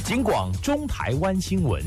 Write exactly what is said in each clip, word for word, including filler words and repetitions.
警广中台湾新闻。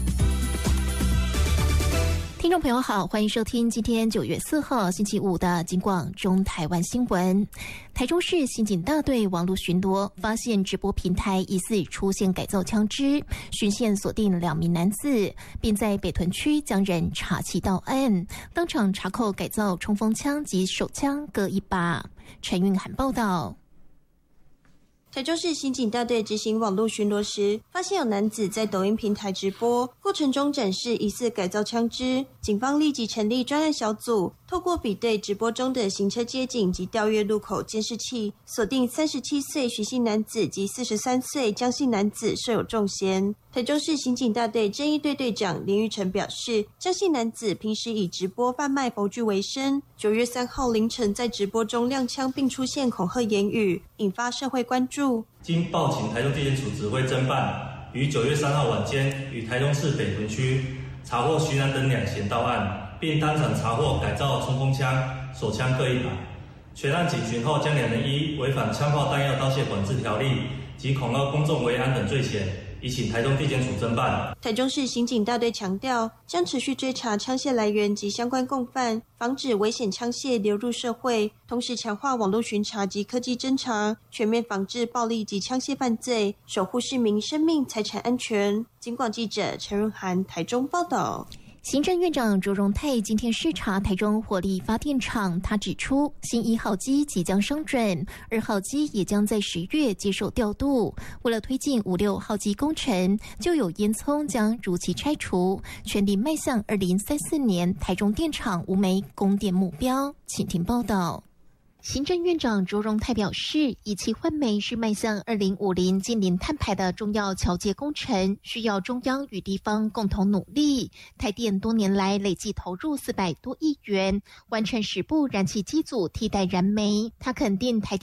听众朋友好，欢迎收听今天九月四号星期五的警广中台湾新闻。台中市刑警大队网络巡逻，发现直播平台疑似出现改造枪支，循线锁定两名男子，并在北屯区将人查缉到案，当场查扣改造冲锋枪及手枪各一把。陈韵涵报道。 台中市刑警大队执行网络巡逻时，发现有男子在抖音平台直播，过程中展示疑似改造枪支，警方立即成立专案小组，透过比对直播中的行车街景及调阅路口监视器，锁定三十七岁徐姓男子及四十三岁江姓男子设有重嫌。台中市刑警大队正义队队长林玉成表示，江姓男子平时以直播贩卖佛具为生，九月三号凌晨在直播中亮枪并出现恐吓言语，引发社会关注。 经报请台中地检署指挥侦办，于九月三号晚间于台中市北屯区查获徐男等两嫌到案，并当场查获改造冲锋枪、手枪各一把。全案警询后，将两人依违反枪炮弹药刀械管制条例及恐吓公众危安等罪嫌，已请台中地检署侦办。 台中市刑警大队强调，将持续追查枪械来源及相关共犯，防止危险枪械流入社会，同时强化网络巡查及科技侦查，全面防治暴力及枪械犯罪，守护市民生命财产安全。警广记者陈润涵台中报道。 行政院长卓荣泰今天视察台中火力发电厂，他指出，新一号机即将商转，二号机也将在十月接受调度。为了推进五六号机工程，就有烟囱将如期拆除，全力迈向二零三四年台中电厂无煤供电目标。请听报道。行政院长卓荣泰表示，以气换煤是迈向二零五零近零碳排的重要桥接工程，需要中央与地方共同努力。台电多年来累计投入四百多亿元，完成十部燃气机组替代燃煤。他肯定台